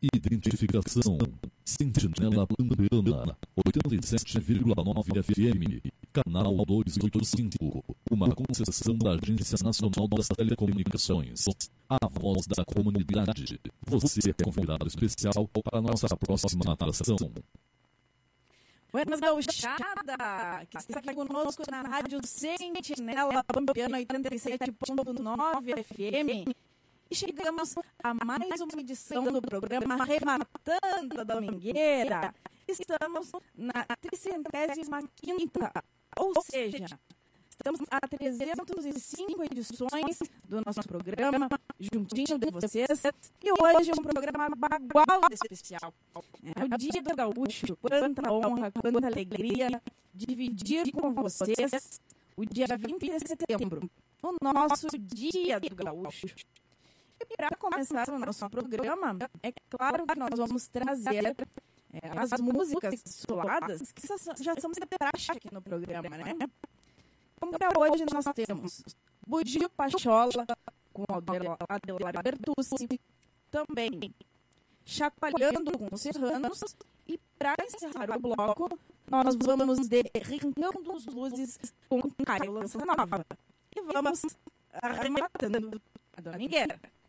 Identificação: Sentinela Pampeana, 87,9 FM, canal 285, uma concessão da Agência Nacional das Telecomunicações. A voz da comunidade. Você é convidado especial para a nossa próxima atração. Buenas gauchada, que está aqui conosco na Rádio Sentinela Pampeana 87,9 FM. E chegamos a mais uma edição do programa Arrematando a Domingueira. Estamos na 305ª, ou seja, estamos a 305 edições do nosso programa, juntinho de vocês. E hoje é um programa bagual especial. É o Dia do Gaúcho. Quanta honra, quanta alegria dividir com vocês o dia 20 de setembro, o nosso Dia do Gaúcho. E para começar o nosso programa, é claro que nós vamos trazer as músicas soladas, que já são de praxe aqui no programa, né? Como para hoje nós temos Bugio Pachola, com Adelar Bertucci, também Chacoalhando com os Serranos, e para encerrar o bloco, nós vamos de Rincão dos Luzes com Caio Lança Nova. E vamos arrematando a Domingueira.